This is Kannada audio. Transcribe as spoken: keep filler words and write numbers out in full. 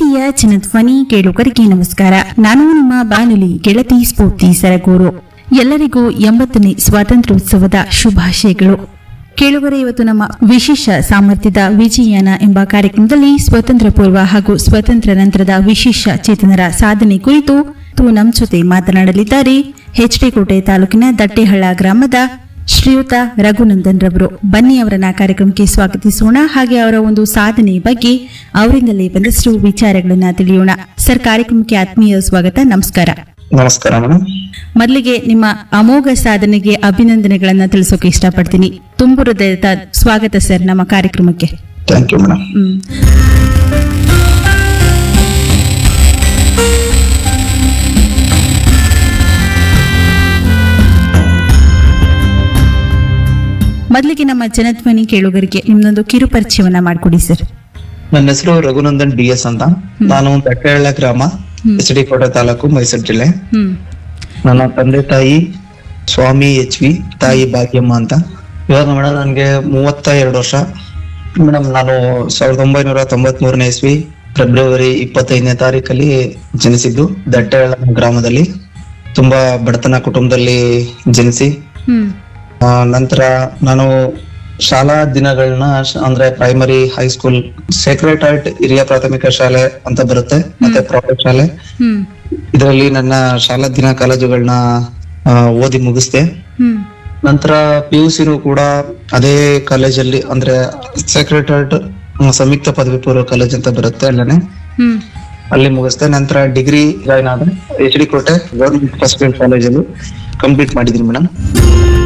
ಪ್ರೀತಿಯ ಜನಧ್ವನಿ ಕೇಳುಗರಿಗೆ ನಮಸ್ಕಾರ. ನಾನು ನಿಮ್ಮ ಬಾನುಲಿ ಗೆಳತಿ ಸ್ಫೂರ್ತಿ ಸರಗೂರು. ಎಲ್ಲರಿಗೂ ಎಂಬತ್ತನೇ ಸ್ವಾತಂತ್ರ್ಯೋತ್ಸವದ ಶುಭಾಶಯಗಳು. ಕೇಳುಗರೆ, ಇವತ್ತು ನಮ್ಮ ವಿಶೇಷ ಸಾಮರ್ಥ್ಯದ ವಿಜಯಯಾನ ಎಂಬ ಕಾರ್ಯಕ್ರಮದಲ್ಲಿ ಸ್ವತಂತ್ರ ಪೂರ್ವ ಹಾಗೂ ಸ್ವತಂತ್ರ ನಂತರದ ವಿಶೇಷ ಚೇತನರ ಸಾಧನೆ ಕುರಿತು ನಮ್ಮ ಜೊತೆ ಮಾತನಾಡಲಿದ್ದಾರೆ ಎಚ್ ಡಿ ಕೋಟೆ ತಾಲೂಕಿನ ದಟ್ಟೆಹಳ್ಳ ಗ್ರಾಮದ ಶ್ರೀಯುತ ರಘುನಂದನ್ ರವರು. ಬನ್ನಿ ಅವರನ್ನ ಕಾರ್ಯಕ್ರಮಕ್ಕೆ ಸ್ವಾಗತಿಸೋಣ. ಹಾಗೆ ಅವರ ಒಂದು ಸಾಧನೆ ಬಗ್ಗೆ ಅವರಿಂದಲೇ ಒಂದಷ್ಟು ವಿಚಾರಗಳನ್ನ ತಿಳಿಯೋಣ. ಸರ್, ಕಾರ್ಯಕ್ರಮಕ್ಕೆ ಆತ್ಮೀಯ ಸ್ವಾಗತ. ನಮಸ್ಕಾರ. ನಮಸ್ಕಾರ ಮೇಡಮ್. ಮೊದಲಿಗೆ ನಿಮ್ಮ ಅಮೋಘ ಸಾಧನೆಗೆ ಅಭಿನಂದನೆಗಳನ್ನ ತಿಳಿಸೋಕೆ ಇಷ್ಟಪಡ್ತೀನಿ. ತುಂಬು ಹೃದಯದ ಸ್ವಾಗತ ಸರ್ ನಮ್ಮ ಕಾರ್ಯಕ್ರಮಕ್ಕೆ. Thank you madam. ಹ್ಮ್ ಮೊದಲಿಗೆ ನಮ್ಮ ಜನಧ್ವನಿ ಕೇಳುಗರಿಗೆ ನಿಮ್ದೊಂದು ಕಿರು ಪರಿಚಯವನ್ನ ಮಾಡಿಕೊಡಿ ಸರ್. ನನ್ನ ಹೆಸರು ರಘುನಂದನ್ ಡಿ ಎಸ್ ಅಂತ. ನಾನು ದಟ್ಟೆಹಳ್ಳ ಗ್ರಾಮ, ಎಚ್ ಡಿ ಕೋಟೆ ತಾಲೂಕು, ಮೈಸೂರು ಜಿಲ್ಲೆ. ಹ್ಮ್ ನನ್ನ ತಂದೆ ತಾಯಿ ಸ್ವಾಮಿ ಎಚ್ ವಿ, ತಾಯಿ ಭಾಗ್ಯಮ್ಮ ಅಂತ. ಇವಾಗ ಮೇಡಮ್ ನನ್ಗೆ ಮೂವತ್ತ ಎರಡು ವರ್ಷ ಮೇಡಮ್. ನಾನು ಸಾವಿರದ ಒಂಬೈನೂರ ತೊಂಬತ್ ಮೂರನೇ ಇಸ್ವಿ ಫೆಬ್ರವರಿ ಇಪ್ಪತ್ತೈದನೇ ತಾರೀಕಲ್ಲಿ ಜನಿಸಿದ್ದು ದಟ್ಟೆಹಳ್ಳ ಗ್ರಾಮದಲ್ಲಿ. ತುಂಬಾ ಬಡತನ ಕುಟುಂಬದಲ್ಲಿ ಜನಿಸಿ ಹ್ಮ್ ಆ, ನಂತರ ನಾನು ಶಾಲಾ ದಿನಗಳನ್ನ ಅಂದ್ರೆ ಪ್ರೈಮರಿ, ಹೈಸ್ಕೂಲ್, ಸೇಕ್ರೆಡ್ ಹಾರ್ಟ್ ಹಿರಿಯ ಪ್ರಾಥಮಿಕ ಶಾಲೆ ಅಂತ ಬರುತ್ತೆ, ಮತ್ತೆ ಪ್ರೌಢ ಶಾಲೆ, ಹ್ಮ್ ಇದರಲ್ಲಿ ನನ್ನ ಶಾಲಾ ದಿನ ಕಾಲೇಜುಗಳನ್ನ ಓದಿ ಮುಗಿಸ್ದೆ. ಹ್ಮ್ ನಂತರ ಪಿ ಯು ಸಿನೂ ಕೂಡ ಅದೇ ಕಾಲೇಜಲ್ಲಿ ಅಂದ್ರೆ ಸೇಕ್ರೆಡ್ ಹಾರ್ಟ್ ಸಂಯುಕ್ತ ಪದವಿ ಪೂರ್ವ ಕಾಲೇಜ್ ಅಂತ ಬರುತ್ತೆ, ಅಲ್ಲೇ ಹ್ಮ್ ಅಲ್ಲಿ ಮುಗಿಸ್ದೆ. ನಂತರ ಡಿಗ್ರಿ ಜಾಯ್ನ್ ಆದ್ರೆ ಎಚ್ ಡಿ ಕೋಟೆ ಗವರ್ಮೆಂಟ್ ಫಸ್ಟ್ ಗ್ರೇಡ್ ಕಾಲೇಜಲ್ಲಿ ಕಂಪ್ಲೀಟ್ ಮಾಡಿದೀನಿ ಮೇಡಮ್.